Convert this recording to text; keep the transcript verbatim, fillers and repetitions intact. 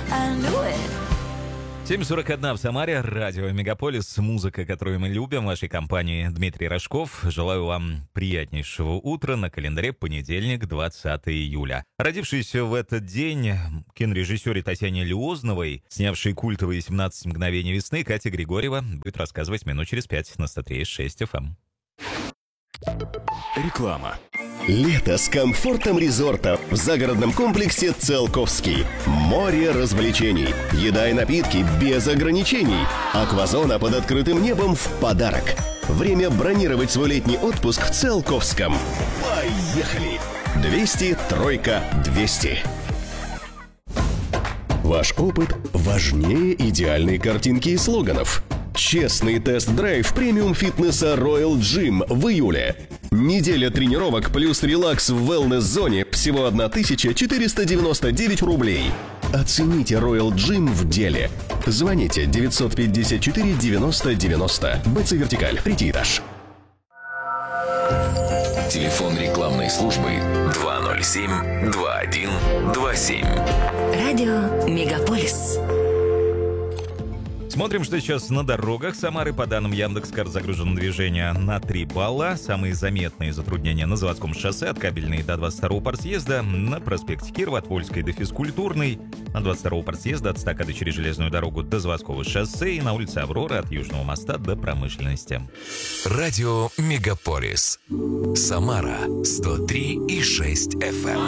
I knew it. семь сорок один в Самаре, радио Мегаполис, музыка, которую мы любим, в вашей компании Дмитрий Рожков. Желаю вам приятнейшего утра, на календаре понедельник, двадцатое июля. Родившийся в этот день кинорежиссере Татьяне Лиозновой, снявшей культовые семнадцать мгновений весны, Катя Григорьева будет рассказывать минут через пять на сто три и шесть эф эм. Реклама. Лето с комфортом резорта в загородном комплексе Циолковский. Море развлечений, еда и напитки без ограничений. Аквазона под открытым небом в подарок. Время бронировать свой летний отпуск в Циолковском. Поехали! двести, тройка, двести. Ваш опыт важнее идеальной картинки и слоганов. Честный тест-драйв премиум-фитнеса Royal Gym в июле. Неделя тренировок плюс релакс в wellness-зоне всего тысяча четыреста девяносто девять рублей. Оцените Royal Gym в деле. Звоните девятьсот пятьдесят четыре девяносто девяносто. БЦ Вертикаль, третий этаж. Телефон рекламной службы два ноль семь два один два семь. Радио Мегаполис. Смотрим, что сейчас на дорогах Самары. По данным Яндекс.Карт загружено движение на три балла. Самые заметные затруднения на Заводском шоссе от Кабельной до двадцать второго партсъезда, на проспекте Кирова от Вольской до Физкультурной, на двадцать второго партсъезда от стакады через железную дорогу до Заводского шоссе и на улице Авроры от Южного моста до Промышленности. Радио Мегаполис. Самара сто три и шесть эф эм.